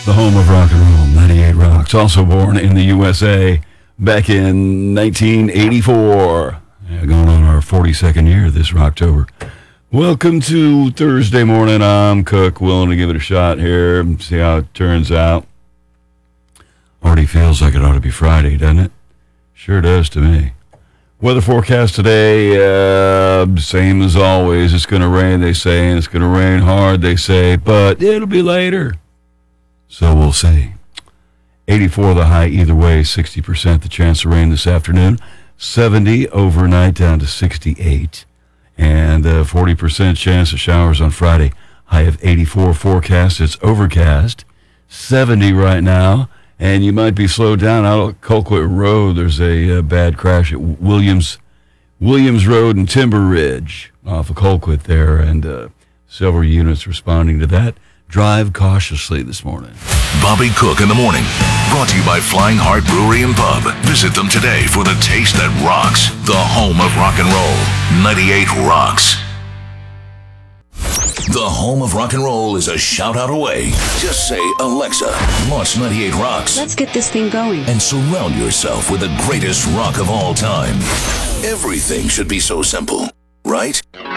the home of rock and roll, 98 Rocks, also born in the USA back in 1984. Going on our 42nd year this October. Welcome to Thursday morning. I'm Cook, willing to give it a shot here, see how it turns out. Already feels like it ought to be Friday, doesn't it? Sure does to me. Weather forecast today, same as always. It's going to rain, they say, and it's going to rain hard, they say, but it'll be later. So we'll see. 84 the high either way, 60% the chance of rain this afternoon, 70 overnight down to 68, and 40% chance of showers on Friday, high of 84 forecast. It's overcast, 70 right now, and you might be slowed down out of Colquitt Road. There's a bad crash at Williams Road and Timber Ridge off of Colquitt there, and several units responding to that. Drive cautiously this morning. Bobby Cook in the morning. Brought to you by Flying Heart Brewery and Pub. Visit them today for the taste that rocks. The home of rock and roll. 98 Rocks. The home of rock and roll is a shout out away. Just say, Alexa, launch 98 Rocks. Let's get this thing going. And surround yourself with the greatest rock of all time. Everything should be so simple, right?